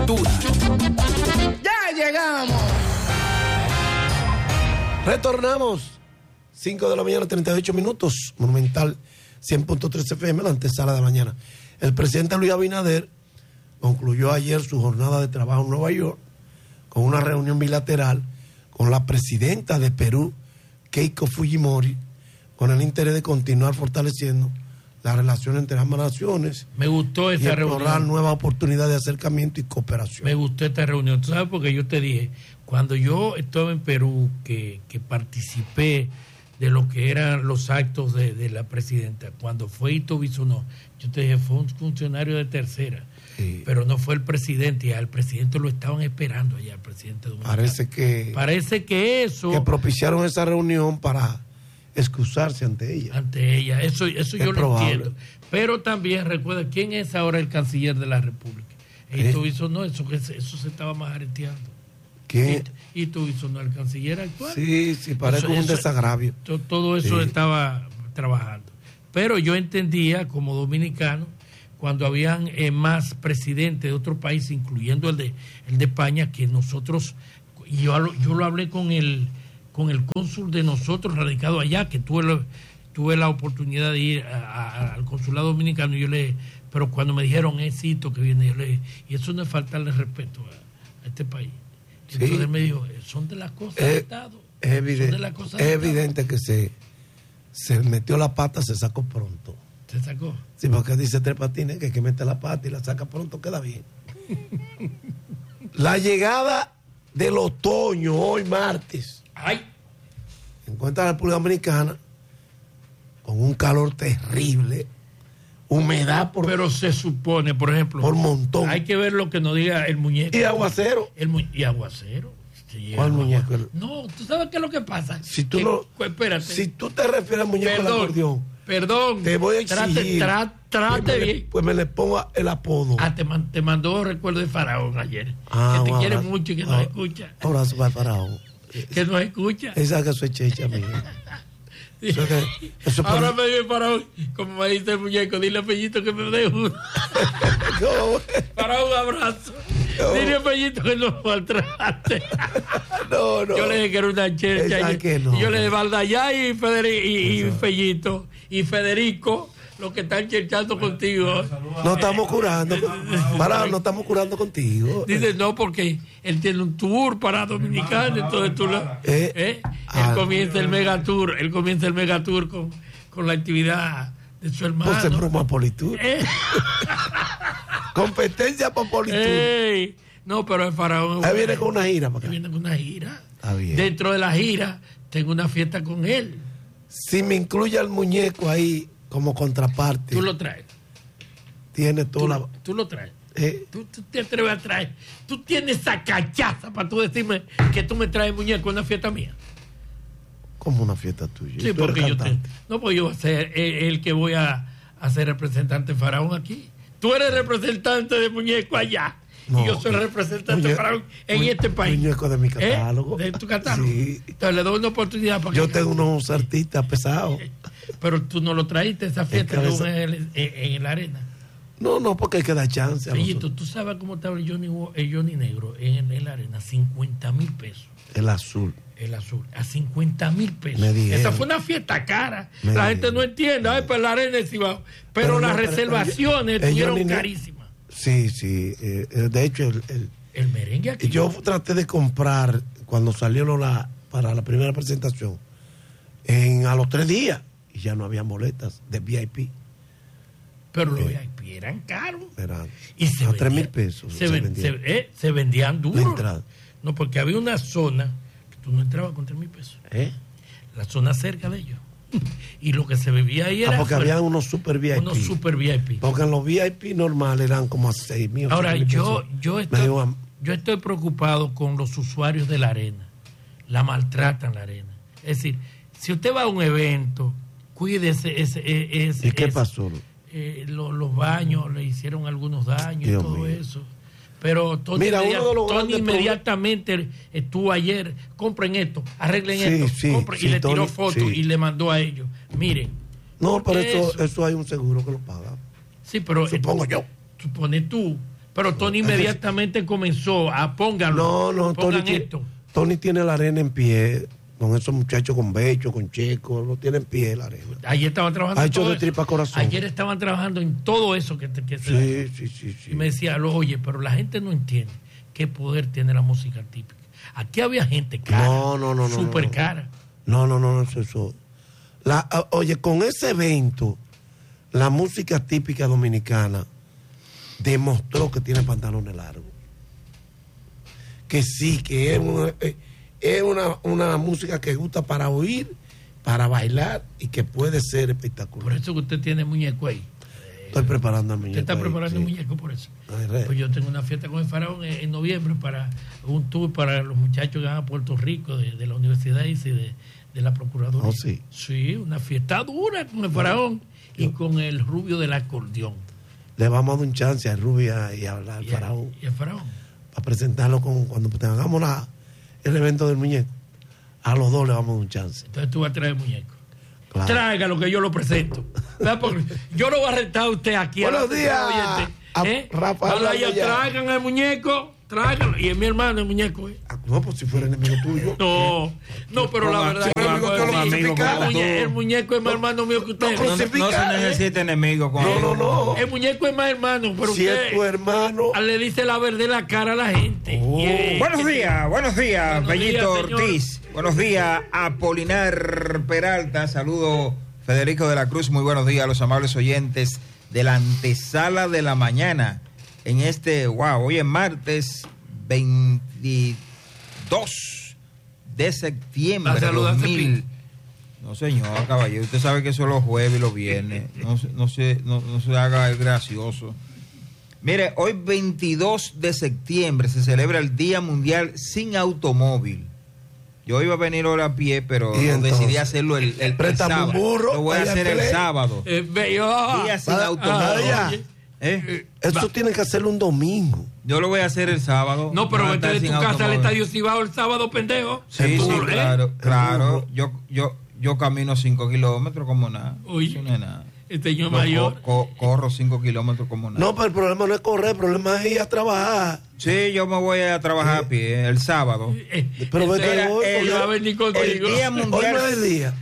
Cultura. ¡Ya llegamos! Retornamos. 5 de la mañana, 38 minutos. Monumental 100.3 FM, la antesala de mañana. El presidente Luis Abinader concluyó ayer su jornada de trabajo en Nueva York con una reunión bilateral con la presidenta de Perú, Keiko Fujimori, con el interés de continuar fortaleciendo la relación entre ambas naciones. Me gustó esa reunión. Y explorar nuevas oportunidades de acercamiento y cooperación. Me gustó esta reunión. ¿Tú sabes? Porque yo te dije, cuando yo estaba en Perú, que participé de lo que eran los actos de la presidenta, cuando fue Ito Bisonó, yo te dije, fue un funcionario de tercera, sí, pero no fue el presidente, y al presidente lo estaban esperando allá, el presidente dominicano. Parece que eso... Que propiciaron esa reunión para excusarse ante ella. Eso yo lo entiendo. Pero también recuerda, ¿quién es ahora el canciller de la República? Ito Bisonó, eso se estaba majareteando. ¿Qué? Y tú hizo el canciller actual. Sí, parece un desagravio. Todo eso estaba trabajando. Pero yo entendía como dominicano, cuando habían más presidentes de otros países, incluyendo el de España, que nosotros, yo lo hablé con el cónsul de nosotros radicado allá, que tuve la oportunidad de ir al consulado dominicano, pero cuando me dijeron éxito que viene, yo le dije, y eso no es faltarle respeto a este país. Entonces él me dijo, son de las cosas del Estado. Es evidente que se metió la pata, se sacó pronto. ¿Se sacó? Sí, porque dice Tres Patines que hay que meter la pata y la saca pronto, queda bien. La llegada del otoño, hoy martes. ¡Ay! Encuentra la República Dominicana con un calor terrible. Humedad pero se supone, por ejemplo, por montón. Hay que ver lo que nos diga el muñeco. Y aguacero. Y aguacero. ¿Cuál muñeco? No, tú sabes qué es lo que pasa. Espérate. Si tú te refieres al muñeco del acordeón. Perdón. Te voy a exigir. Trate bien. Pues me le pongo el apodo. Te mandó recuerdo de Faraón ayer. Que te quiere mucho y que nos escucha. Abrazo para Faraón. Que nos escucha. Esa que soy checha, amiga. Ahora me dio Faraón, como me dice el muñeco, dile a Pellito que me dé uno. Para un abrazo. Dile a Pellito que no maltrate. No. Yo le dije que era una checha. No. Yo le dije Valdayá y Pellito y Federico, los que están cherchando contigo. No estamos curando. No estamos curando contigo. Dice, no, porque él tiene un tour para Dominicana, entonces tú él comienza el megatour, con la actividad de su hermano. Pues es broma Politur. Competencia por Politur. No, pero el Faraón. Ahí viene con una gira. Viene con una gira. Está bien. Dentro de la gira, tengo una fiesta con él. Si me incluye al muñeco ahí como contraparte. Tú lo traes. Tiene toda Tú lo traes. Tú te atreves a traer. Tú tienes esa cachaza para tú decirme que tú me traes muñeco a una fiesta mía. ¿Cómo una fiesta tuya? Sí, porque porque yo voy a ser el que voy a ser representante de Faraón aquí. Tú eres representante de muñeco allá. No, y yo soy representante de Faraón en este país. Muñeco de mi catálogo. ¿De tu catálogo? Sí. Entonces le doy una oportunidad para yo tengo unos artistas pesados. Pero tú no lo traíste esa fiesta en la arena. No, porque hay que dar chance. Pellito, ¿tú sabes cómo estaba el Johnny Negro en la arena? 50,000 pesos. El azul, a 50,000 pesos. Esa fue una fiesta cara. La gente no entiende. Ay, pues la arena es igual. Pero las reservaciones estuvieron carísimas. Sí. De hecho, el merengue aquí. Yo traté de comprar cuando salió para la primera presentación a los 3 días y ya no había boletas de VIP. Pero los VIP eran caros. Y a 3,000 pesos. Se vendían duro. No, porque había una zona que tú no entrabas con 3,000 pesos. La zona cerca de ellos. Y lo que se bebía ahí era. Porque había unos super VIP. Porque en los VIP normales eran como a 6,000. Ahora, yo estoy preocupado con los usuarios de la arena. La maltratan la arena. Es decir, si usted va a un evento, cuídese ¿Y qué pasó? Los baños le hicieron algunos daños y todo eso. Pero Tony inmediatamente estuvo ayer, compren esto, arreglen esto, y le tiró fotos y le mandó a ellos. Miren. No, pero eso hay un seguro que lo paga. Sí, pero supongo yo. Supone tú, Pero Tony inmediatamente comenzó a pónganlo. No, pongan Tony, esto. Tony tiene la arena en pie, con esos muchachos, con Becho, con Checo, lo tiene en pie la arena. Ayer estaban trabajando Ha en hecho todo de eso. tripa corazón. Ayer estaban trabajando en todo eso que se Sí. Y me decía, oye, pero la gente no entiende qué poder tiene la música típica. Aquí había gente cara, súper cara. No, eso. Oye, con ese evento, la música típica dominicana demostró que tiene pantalones largos. Que sí, que es una música que gusta para oír, para bailar y que puede ser espectacular. Por eso que usted tiene muñeco ahí. Estoy preparando el muñeco. ¿Usted está ahí, preparando sí. el muñeco por eso? Ay, Pues yo tengo una fiesta con el Faraón en noviembre para un tour para los muchachos que van a Puerto Rico de la Universidad y de la Procuraduría. Oh, sí. Sí, una fiesta dura con el Faraón y con el rubio del acordeón. Le vamos a dar un chance a Rubia y al Faraón Y el Faraón. para presentarlo cuando tengamos el evento del muñeco. A los dos le vamos a dar un chance. Entonces tú vas a traer el muñeco. Claro. Tráigalo que yo lo presento. Porque yo lo voy a rentar a usted aquí. Buenos días, Rafael Cuando allá Lamella. traigan el muñeco, tráiganlo. Y es mi hermano el muñeco. No, pues si fuera enemigo tuyo. No, pero la verdad pero amigo, que lo crucificara. el muñeco es más hermano mío que usted. No, No se necesita enemigo con No. El muñeco es más hermano, pero Si usted es tu hermano. le dice la verdad en la cara a la gente. Oh. Buenos días, Buenos Bellito días, señor. Ortiz. Buenos días, Apolinar Peralta. Saludo, Federico de la Cruz. Muy buenos días a los amables oyentes de la antesala de la mañana. En hoy es martes 22 de septiembre de 2000. No, señor, caballero. Usted sabe que eso es los jueves y los viernes. No se haga el gracioso. Mire, hoy 22 de septiembre se celebra el Día Mundial sin Automóvil. Yo iba a venir ahora a pie, pero decidí hacerlo el Préstame sábado. un burro, Lo voy a vaya hacer a el pelear. sábado. Día sin automóvil. Eso tienen que hacerlo un domingo. Yo lo voy a hacer el sábado. No, pero Voy a vete estar de tu sin casa al automóvil. Estadio Cibao el sábado, pendejo. Sí, Tú, claro. Yo camino 5 kilómetros como nada. Oye. Eso no es nada. El señor mayor. Corro 5 kilómetros como nada. No, pero el problema no es correr, el problema es ir a trabajar. Sí, yo me voy a trabajar a pie el sábado. Pero vete Mira, hoy, el- Él va a venir contigo. el Día hoy no Mundial. es el día.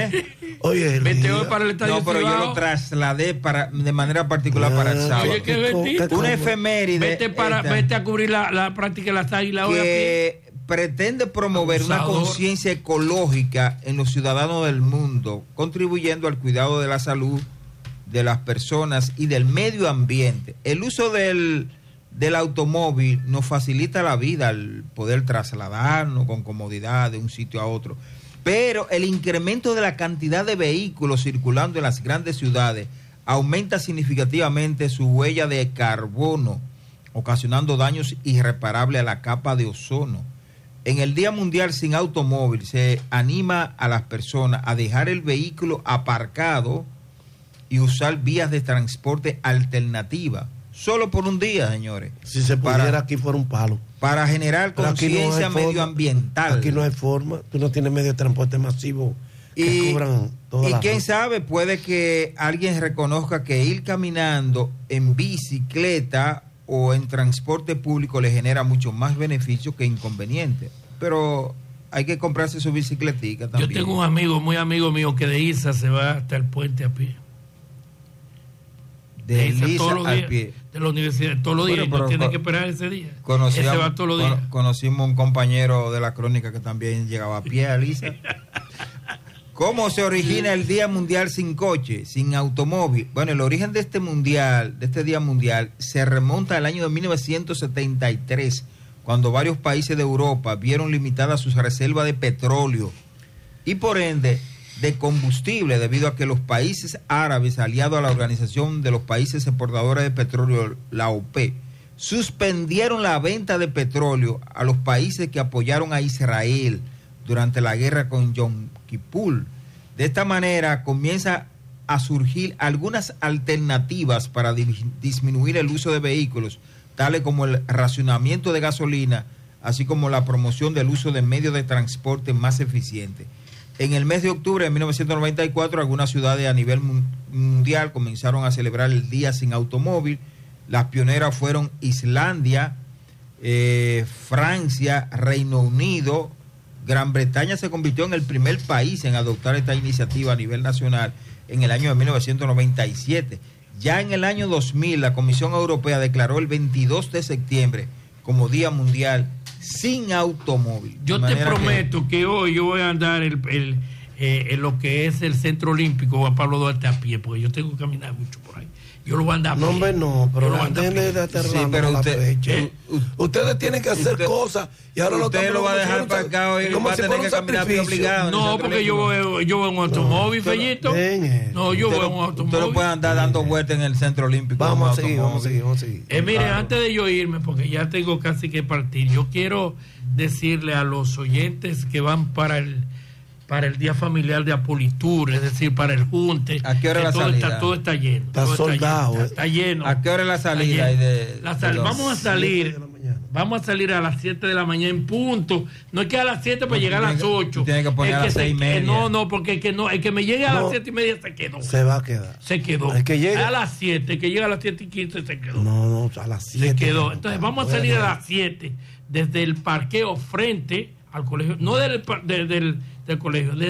Hoy es el Vete día. hoy para el Estadio No, pero yo Cibao. lo trasladé de manera particular para el sábado. Oye, qué bendito. Una efeméride Vete a cubrir la práctica de las águilas ahora a pie. que pretende promover una Abusador. conciencia ecológica en los ciudadanos del mundo, contribuyendo al cuidado de la salud de las personas y del medio ambiente. El uso del automóvil nos facilita la vida al poder trasladarnos con comodidad de un sitio a otro. Pero el incremento de la cantidad de vehículos circulando en las grandes ciudades aumenta significativamente su huella de carbono, ocasionando daños irreparables a la capa de ozono. En el Día Mundial sin Automóvil se anima a las personas a dejar el vehículo aparcado y usar vías de transporte alternativa. Solo por un día, señores. Si se pudiera, aquí fuera un palo. Para generar Pero aquí no hay conciencia forma. medioambiental. Aquí no hay forma. Tú no tienes medio de transporte masivo que cubran toda y la quién ruta. sabe, puede que alguien reconozca que ir caminando en bicicleta o en transporte público le genera mucho más beneficio que inconveniente. Pero hay que comprarse su bicicletica también. Yo tengo un amigo, muy amigo mío, que de Isa se va hasta el puente a pie. de Isa Lisa todos los al días, pie. de la universidad, todos los Bueno, días, pero no tiene que esperar ese día. Ese Conocíamos, va todos los días. conocimos un compañero de la crónica que también llegaba a pie a Lisa. ¿Cómo se origina el Día Mundial sin coche, sin automóvil? Bueno, el origen de este Día Mundial, se remonta al año de 1973, cuando varios países de Europa vieron limitadas sus reservas de petróleo y por ende de combustible, debido a que los países árabes aliados a la Organización de los Países Exportadores de Petróleo, la OPEP, suspendieron la venta de petróleo a los países que apoyaron a Israel durante la guerra con Yom Kippur. De esta manera comienza a surgir algunas alternativas para disminuir el uso de vehículos, tales como el racionamiento de gasolina, así como la promoción del uso de medios de transporte más eficientes. En el mes de octubre de 1994, algunas ciudades a nivel mundial comenzaron a celebrar el Día sin Automóvil. Las pioneras fueron Islandia, Francia, Reino Unido. Gran Bretaña se convirtió en el primer país en adoptar esta iniciativa a nivel nacional en el año de 1997. Ya en el año 2000, la Comisión Europea declaró el 22 de septiembre como Día Mundial sin automóvil. Yo te prometo que hoy yo voy a andar lo que es el Centro Olímpico Juan Pablo Duarte a pie, porque yo tengo que caminar mucho por ahí. Yo lo voy a andar a pie. No, hombre, no, pero ustedes tienen que hacer cosas y ahora usted lo va a dejar parcado y va a tener que caminar obligado. No, porque yo voy en un automóvil, Fellito. No, yo voy en un automóvil. Usted lo puede andar dando vueltas en el Centro Olímpico. Vamos a seguir. Mire, antes de yo irme, porque ya tengo casi que partir, yo quiero decirle a los oyentes que van para el Día Familiar de Apolitur, es decir, para el Junte. ¿A qué hora la salida? Todo está lleno. Está soldado. Está lleno. ¿A qué hora es la salida? Vamos a salir a las 7 de la mañana en punto. No es que a las 7 para llegar a las 8. Tiene que poner a las 6:30. No, porque el que me llegue a las 7:30 se quedó. Se va a quedar. Se quedó. El que llega a las 7, que llega a las 7:15 se quedó. No, a las 7. Se quedó. Entonces vamos a salir a las 7 desde el parqueo frente al colegio, no del colegio,